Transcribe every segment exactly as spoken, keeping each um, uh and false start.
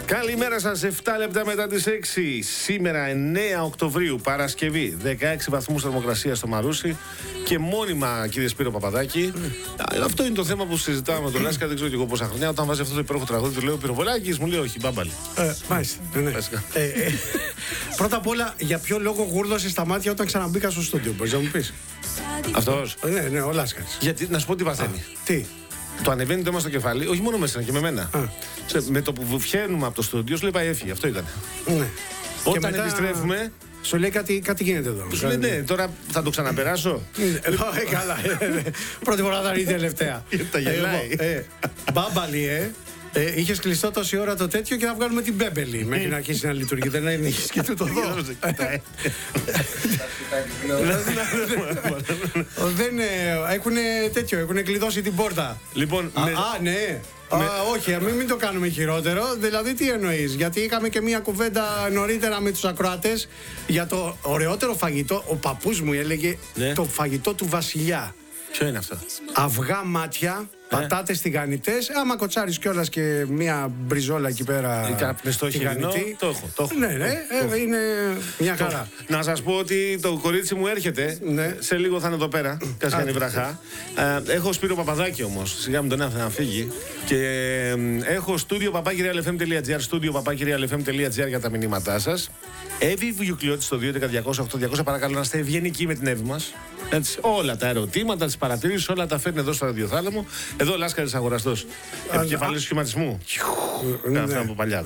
Καλημέρα σας, επτά λεπτά μετά τις έξι. Σήμερα εννέα Οκτωβρίου, Παρασκευή, δεκαέξι βαθμούς θερμοκρασία στο Μαρούσι και μόνιμα, κύριε Σπύρο Παπαδάκη. Mm. Αυτό είναι το θέμα που συζητάμε με τον Λάσκα, δεν ξέρω και εγώ πόσα χρόνια. Όταν βάζει αυτό το υπέροχο τραγούδι, του λέω Πυροβολάκης, μου λέει όχι, μπάμπαλι. Ε, μάλιστα. Ναι. ε, ε, πρώτα απ' όλα, για ποιο λόγο γούρλωσε στα μάτια όταν ξαναμπήκα στο στούντιο, μπορείς να μου πεις? Αυτός. Ε, ναι, ναι, ο Λάσκας. Γιατί, να σου πω τι παθαίνει. Α, τι. Το ανεβαίνει το αίμα στο κεφάλι, όχι μόνο με εσένα και με μένα. Σε, με το που βγαίνουμε από το στούντιο, σου λέει πάει έφυγε. Αυτό ήταν. Ναι. Όταν μετά... επιστρέφουμε. Σου λέει κάτι, κάτι γίνεται εδώ. Σου λέει ναι, τώρα θα το ξαναπεράσω. Ε, καλά. Πρώτη φορά θα είναι η τελευταία. Τα γελάει. Μπάμπαλι, ε. Ε, Είχε κλειστό τόση ώρα το τέτοιο και θα βγάλουμε την μπέμπελη μέχρι να αρχίσει να λειτουργεί. Δεν έχει και τούτο εδώ. Δεν έχουν τέτοιο, έχουν κλειδώσει την πόρτα. Λοιπόν, α, ναι. Α, όχι, μην, μην το κάνουμε χειρότερο. Δηλαδή, τι εννοείς? Γιατί είχαμε και μία κουβέντα νωρίτερα με τους ακροατές για το ωραιότερο φαγητό. Ο παππούς μου έλεγε το φαγητό του βασιλιά. Ποιο είναι αυτό? Αυγά μάτια, πατάτες τηγανιτές. Άμα κοτσάρεις κιόλας και μία μπριζόλα εκεί πέρα. Τηγανιτή. Το έχω, το έχω. Ναι, ναι, ε, είναι μια χαρά. Να σας πω ότι το κορίτσι μου έρχεται. Ναι. Σε λίγο θα είναι εδώ πέρα. Κασιανή βραχά. Ε, έχω Σπύρο Παπαδάκη όμως. Σιγά μην τον άφηνα να φύγει. Και ε, έχω studio παπάκυριαλεφm.gr, studio παπάκυριαλεφm.gr για τα μηνύματά σας. Εύη Βουγιουκλιώτη στο δύο έντεκα διακόσια οκτώ διακόσια. Παρακαλώ να είστε ευγενικοί με την Εύη μας. Έτσι, όλα τα ερωτήματα, τις παρατηρήσεις, όλα τα φέρνει εδώ στο ραδιοθάλαμο. Εδώ ο Λάσκαρης αγοραστός. Επικεφαλής σχηματισμού. Αυτά από παλιά.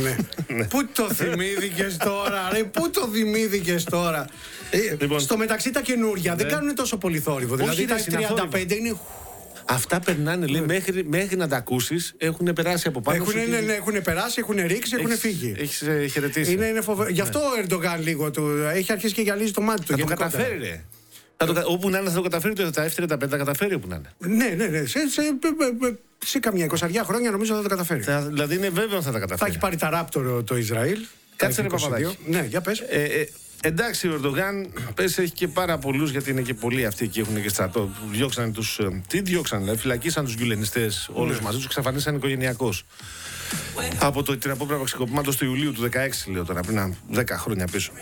Πού το θυμήθηκες τώρα, ρε, πού το θυμήθηκες τώρα. Στο μεταξύ τα καινούρια δεν κάνουν τόσο πολύ θόρυβο. Δηλαδή τα τριάντα πέντε είναι. Αυτά περνάνε, λέει, μέχρι, μέχρι να τα ακούσεις, έχουν περάσει από πάνω. Έχουν, ναι, ναι, έχουν περάσει, έχουν ρίξει, έχουν φύγει. Έχεις ε, χαιρετήσει. Είναι, είναι φοβε... ναι. Γι' αυτό ο Ερντογάν λίγο του έχει αρχίσει και γυαλίζει το μάτι του. Θα το καταφέρει, ρε. Θα το, όπου να είναι θα το καταφέρει, το τα εφ τριάντα πέντε θα καταφέρει όπου να είναι. Ναι, ναι, ναι. Σε, σε, σε καμιά εικοσαριά χρόνια νομίζω θα το καταφέρει. Θα, δηλαδή είναι βέβαιο θα τα καταφέρει. Θα έχει πάρει τα ράπτορ το Ισραήλ. Κάτσε ρε Παπαδάκη. Ναι, για πες. Ε, ε, εντάξει, ο Ερντογάν πες έχει και πάρα πολλούς, γιατί είναι και πολλοί αυτοί και έχουν και στρατό. Διώξαν τους. Τι διώξαν, δηλαδή, φυλακίσαν τους γκουλενιστές όλους ναι. μαζί τους, εξαφανίσαν οικογενειακώς. Από το τραπόπρεπα πραξικοπήματος του Ιουλίου του δεκαέξι, λέω τώρα, πριν δέκα χρόνια πίσω.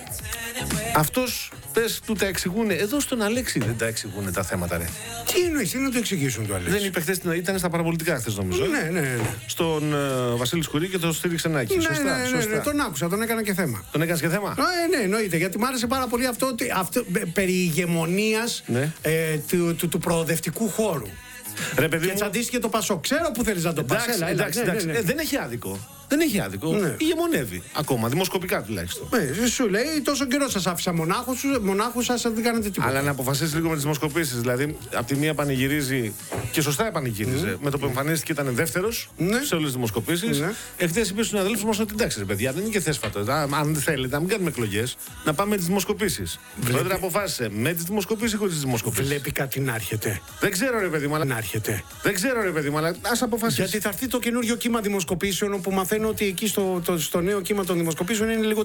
Αυτός, πες, του τα εξηγούνε. Εδώ στον Αλέξη δεν τα εξηγούνε τα θέματα, ρε. Τι εννοείς, τι να το εξηγήσουν το Αλέξη? Δεν είπε χθες, ήταν στα παραπολιτικά χθες, νομίζω. Ναι, ναι, ναι. Στον uh, Βασίλη Σκουρί και τον στήριξε να έχει. Ναι, σωστά, ναι, ναι, σωστά. ναι, τον άκουσα, τον έκανα και θέμα. Τον έκανες και θέμα? Ε, ναι, εννοείται, γιατί μου άρεσε πάρα πολύ αυτό, αυτό περί ηγεμονίας ναι. ε, του, του, του προοδευτικού χώρου. Ρε, παιδί και μου... τσαντίστηκε το Πασόκ. Ξέρω που θέλεις να το πας. Εντάξει, εντάξει, εντάξει. Ναι, ναι. Ε, δεν έχει άδικο. Δεν έχει άδικο. Ναι. Ηγεμονεύει ακόμα, δημοσκοπικά τουλάχιστον. Ναι, σου λέει τόσο καιρό σας άφησα μονάχους, μονάχους σας δεν κάνετε τίποτα. Αλλά να αποφασίσει λίγο με τις δημοσκοπήσεις. Δηλαδή, από τη μία πανηγυρίζει και σωστά πανηγύριζε. Mm. Με το που εμφανίστηκε ήταν δεύτερος ναι. σε όλες τις δημοσκοπήσεις. Ναι. Εχθές είπε στους αδέλφους μας ότι εντάξει, ρε παιδιά, δεν είναι και θέσφατο. Αν δεν θέλετε, να μην κάνουμε εκλογές, να πάμε με τις δημοσκοπήσεις. Πρόεδρε, αποφάσισε με τις δημοσκοπήσεις ή χωρίς τις δημοσκοπήσεις. Βλέπει κάτι να έρχεται. Δεν ξέρω, ρε παιδί μου, αλλά. Να έρχεται. Δεν ξέρω, ρε παιδί μου, αλλά ας αποφασίσει. Γιατί θα έρθει το καινούριο κύμα δημοσκοπήσεων, όπου μαθαίνω ότι εκεί στο, το, στο νέο κύμα των δημοσκοπήσεων είναι λίγο